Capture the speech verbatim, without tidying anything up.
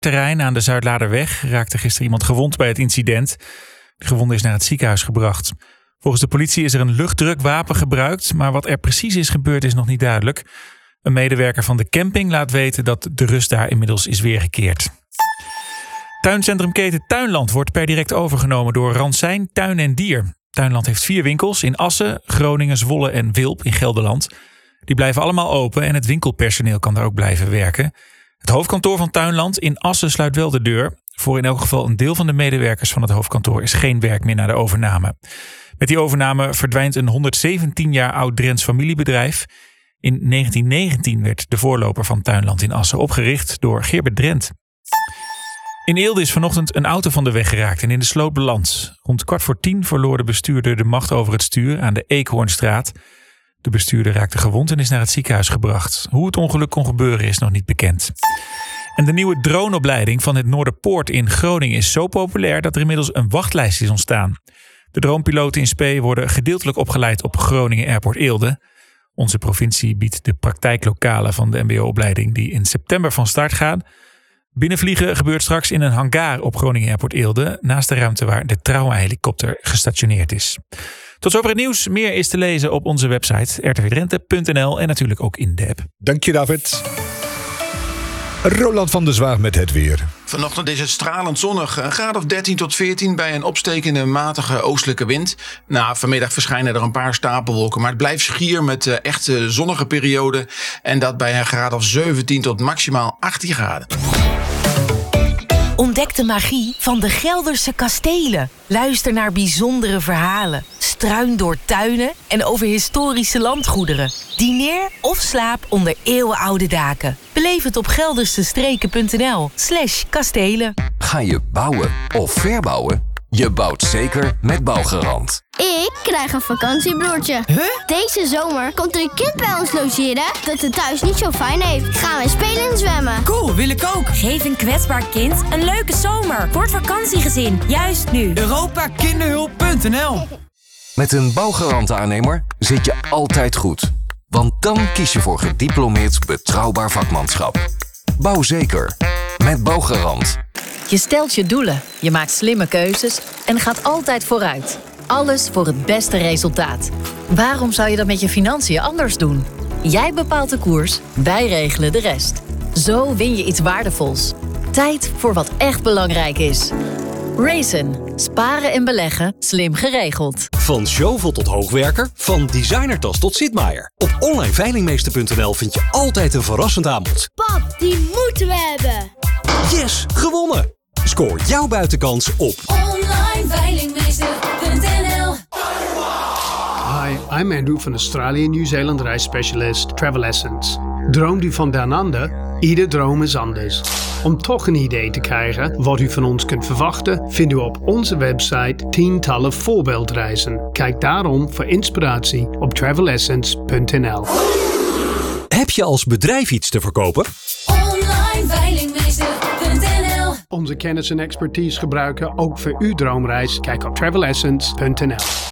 terrein aan de Zuidlaarderweg raakte gisteren iemand gewond bij het incident. De gewonde is naar het ziekenhuis gebracht. Volgens de politie is er een luchtdrukwapen gebruikt, maar wat er precies is gebeurd is nog niet duidelijk. Een medewerker van de camping laat weten dat de rust daar inmiddels is weergekeerd. Tuincentrumketen Tuinland wordt per direct overgenomen door Ransijn Tuin en Dier. Tuinland heeft vier winkels in Assen, Groningen, Zwolle en Wilp in Gelderland. Die blijven allemaal open en het winkelpersoneel kan daar ook blijven werken. Het hoofdkantoor van Tuinland in Assen sluit wel de deur. Voor in elk geval een deel van de medewerkers van het hoofdkantoor is geen werk meer na de overname. Met die overname verdwijnt een honderdzeventien jaar oud Drents familiebedrijf. In negentien negentien werd de voorloper van Tuinland in Assen opgericht door Gerbert Drent. In Eelde is vanochtend een auto van de weg geraakt en in de sloot beland. Rond kwart voor tien verloor de bestuurder de macht over het stuur aan de Eekhoornstraat. De bestuurder raakte gewond en is naar het ziekenhuis gebracht. Hoe het ongeluk kon gebeuren is nog niet bekend. En de nieuwe droneopleiding van het Noorderpoort in Groningen is zo populair dat er inmiddels een wachtlijst is ontstaan. De dronepiloten in Spee worden gedeeltelijk opgeleid op Groningen Airport Eelde. Onze provincie biedt de praktijklokalen van de mbo-opleiding die in september van start gaan. Binnenvliegen gebeurt straks in een hangar op Groningen Airport Eelde, naast de ruimte waar de Trauma-helikopter gestationeerd is. Tot zover het nieuws. Meer is te lezen op onze website r t v drenthe punt n l en natuurlijk ook in de app. Dank je, David. Roland van der Zwaag met het weer. Vanochtend is het stralend zonnig. Een graad of dertien tot veertien bij een opstekende matige oostelijke wind. Nou, vanmiddag verschijnen er een paar stapelwolken. Maar het blijft schier met uh, echte zonnige perioden. En dat bij een graad of zeventien tot maximaal achttien graden. Ontdek de magie van de Gelderse kastelen. Luister naar bijzondere verhalen. Struin door tuinen en over historische landgoederen. Dineer of slaap onder eeuwenoude daken. Beleef het op geldersestreken.nl slash kastelen. Ga je bouwen of verbouwen? Je bouwt zeker met Bouwgarant. Ik krijg een vakantiebroertje. Huh? Deze zomer komt er een kind bij ons logeren dat het thuis niet zo fijn heeft. Gaan we spelen en zwemmen. Cool, wil ik ook. Geef een kwetsbaar kind een leuke zomer. Voor het vakantiegezin, juist nu. Europa Kinderhulp punt n l. Met een Bouwgarant-aannemer zit je altijd goed. Want dan kies je voor gediplomeerd betrouwbaar vakmanschap. Bouw zeker. Met Bouwgarant. Je stelt je doelen, je maakt slimme keuzes en gaat altijd vooruit. Alles voor het beste resultaat. Waarom zou je dat met je financiën anders doen? Jij bepaalt de koers, wij regelen de rest. Zo win je iets waardevols. Tijd voor wat echt belangrijk is. Raisin. Sparen en beleggen, slim geregeld. Van shovel tot hoogwerker, van designertas tot zitmaaier. Op online veilingmeester punt n l vind je altijd een verrassend aanbod. Pap, die moeten we hebben. Yes, gewonnen! Scoor jouw buitenkans op online veilingmeester punt n l. Hi, I'm Andrew van Australië Nieuw-Zeeland reisspecialist Travel Essence. Droomt u van down under? Ieder droom is anders. Om toch een idee te krijgen wat u van ons kunt verwachten, vindt u op onze website tientallen voorbeeldreizen. Kijk daarom voor inspiratie op travel essence punt n l. Heb je als bedrijf iets te verkopen? online veilingmeester punt n l. Onze kennis en expertise gebruiken ook voor uw droomreis. Kijk op travel essence punt n l.